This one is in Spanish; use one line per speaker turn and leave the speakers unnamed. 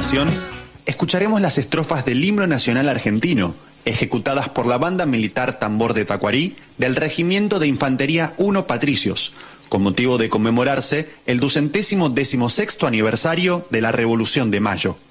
continuación, escucharemos las estrofas del himno nacional argentino, ejecutadas por la Banda Militar Tambor de Tacuarí del Regimiento de Infantería 1 Patricios, con motivo de conmemorarse el 216º aniversario de la Revolución de Mayo.